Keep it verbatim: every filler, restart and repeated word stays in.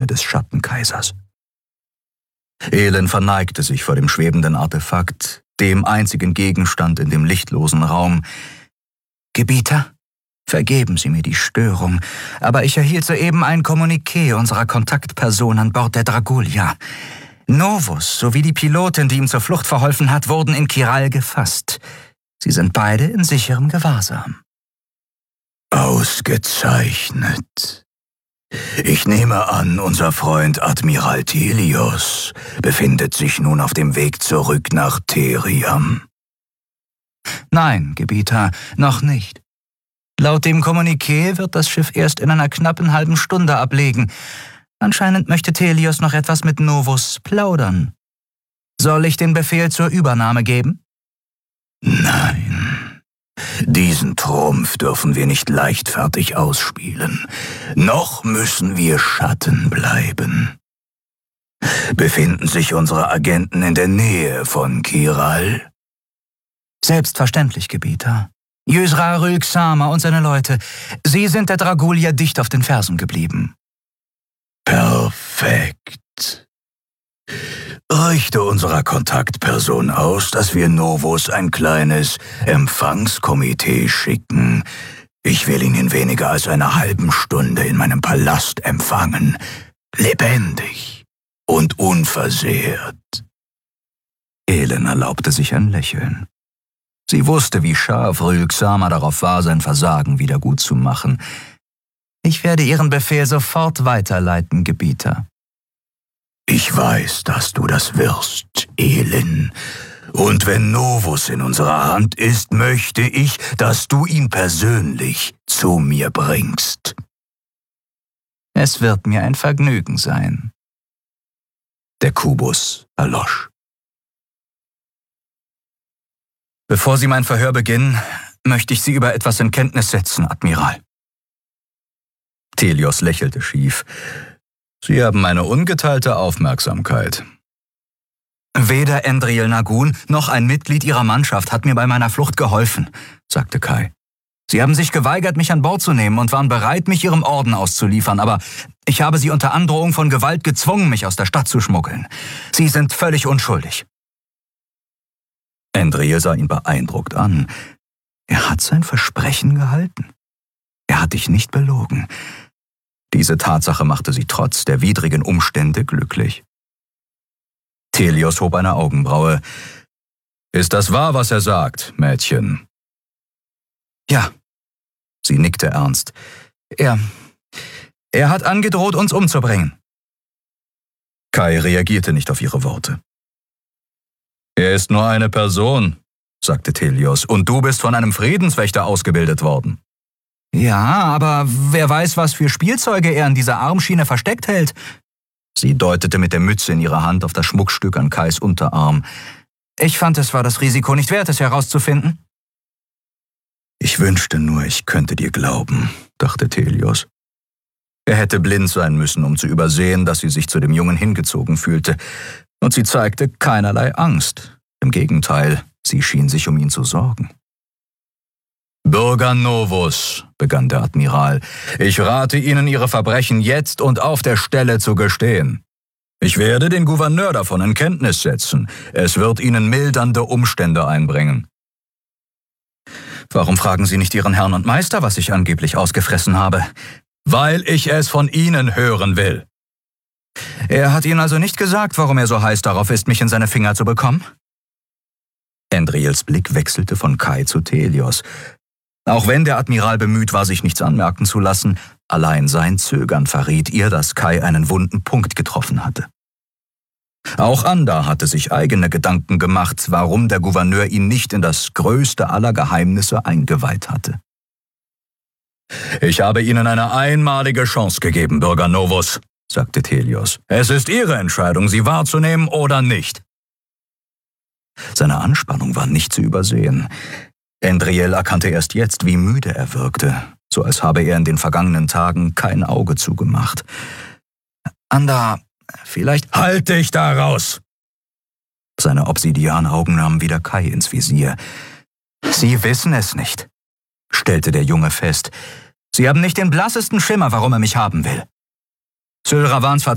des Schattenkaisers. Elend verneigte sich vor dem schwebenden Artefakt, dem einzigen Gegenstand in dem lichtlosen Raum. »Gebieter, vergeben Sie mir die Störung, aber ich erhielt soeben ein Kommuniqué unserer Kontaktperson an Bord der Dragulia. Novus sowie die Pilotin, die ihm zur Flucht verholfen hat, wurden in Kiral gefasst. Sie sind beide in sicherem Gewahrsam.« »Ausgezeichnet. Ich nehme an, unser Freund Admiral Telios befindet sich nun auf dem Weg zurück nach Theriam.« »Nein, Gebieter, noch nicht. Laut dem Kommuniqué wird das Schiff erst in einer knappen halben Stunde ablegen. Anscheinend möchte Telios noch etwas mit Novus plaudern. Soll ich den Befehl zur Übernahme geben?« »Nein. Diesen Trumpf dürfen wir nicht leichtfertig ausspielen. Noch müssen wir Schatten bleiben. Befinden sich unsere Agenten in der Nähe von Kiral?« »Selbstverständlich, Gebieter. Ysra Rülksama und seine Leute, sie sind der Dragulia dicht auf den Fersen geblieben.« »Perfekt. Richte unserer Kontaktperson aus, dass wir Novus ein kleines Empfangskomitee schicken. Ich will ihn in weniger als einer halben Stunde in meinem Palast empfangen. Lebendig und unversehrt.« Elend erlaubte sich ein Lächeln. Sie wusste, wie scharf Rülksama darauf war, sein Versagen wieder gut zu machen. »Ich werde Ihren Befehl sofort weiterleiten, Gebieter.« »Ich weiß, dass du das wirst, Elend. Und wenn Novus in unserer Hand ist, möchte ich, dass du ihn persönlich zu mir bringst.« »Es wird mir ein Vergnügen sein.« Der Kubus erlosch. »Bevor Sie mein Verhör beginnen, möchte ich Sie über etwas in Kenntnis setzen, Admiral.« Telios lächelte schief. »Sie haben meine ungeteilte Aufmerksamkeit.« »Weder Endriel Nagun noch ein Mitglied Ihrer Mannschaft hat mir bei meiner Flucht geholfen«, sagte Kai. »Sie haben sich geweigert, mich an Bord zu nehmen und waren bereit, mich Ihrem Orden auszuliefern, aber ich habe Sie unter Androhung von Gewalt gezwungen, mich aus der Stadt zu schmuggeln. Sie sind völlig unschuldig.« Endriel sah ihn beeindruckt an. Er hat sein Versprechen gehalten. Er hat dich nicht belogen. Diese Tatsache machte sie trotz der widrigen Umstände glücklich. Telios hob eine Augenbraue. »Ist das wahr, was er sagt, Mädchen?« »Ja.« Sie nickte ernst. »Er... er hat angedroht, uns umzubringen.« Kai reagierte nicht auf ihre Worte. »Er ist nur eine Person«, sagte Telios, »und du bist von einem Friedenswächter ausgebildet worden.« »Ja, aber wer weiß, was für Spielzeuge er in dieser Armschiene versteckt hält.« Sie deutete mit der Mütze in ihrer Hand auf das Schmuckstück an Kais Unterarm. »Ich fand, es war das Risiko nicht wert, es herauszufinden.« »Ich wünschte nur, ich könnte dir glauben«, dachte Telios. Er hätte blind sein müssen, um zu übersehen, dass sie sich zu dem Jungen hingezogen fühlte. Und sie zeigte keinerlei Angst. Im Gegenteil, sie schien sich um ihn zu sorgen. »Bürger Novus«, begann der Admiral, »ich rate Ihnen, Ihre Verbrechen jetzt und auf der Stelle zu gestehen. Ich werde den Gouverneur davon in Kenntnis setzen. Es wird Ihnen mildernde Umstände einbringen.« »Warum fragen Sie nicht Ihren Herrn und Meister, was ich angeblich ausgefressen habe?« »Weil ich es von Ihnen hören will.« »Er hat Ihnen also nicht gesagt, warum er so heiß darauf ist, mich in seine Finger zu bekommen?« Endriels Blick wechselte von Kai zu Telios. Auch wenn der Admiral bemüht war, sich nichts anmerken zu lassen, allein sein Zögern verriet ihr, dass Kai einen wunden Punkt getroffen hatte. Auch Anda hatte sich eigene Gedanken gemacht, warum der Gouverneur ihn nicht in das größte aller Geheimnisse eingeweiht hatte. »Ich habe Ihnen eine einmalige Chance gegeben, Bürger Novus«, sagte Telios. »Es ist Ihre Entscheidung, sie wahrzunehmen oder nicht.« Seine Anspannung war nicht zu übersehen. Endriel erkannte erst jetzt, wie müde er wirkte, so als habe er in den vergangenen Tagen kein Auge zugemacht. »Anda, vielleicht...« »Halt dich da raus!« Seine Obsidianaugen nahmen wieder Kai ins Visier. »Sie wissen es nicht«, stellte der Junge fest. »Sie haben nicht den blassesten Schimmer, warum er mich haben will. Syl Ravans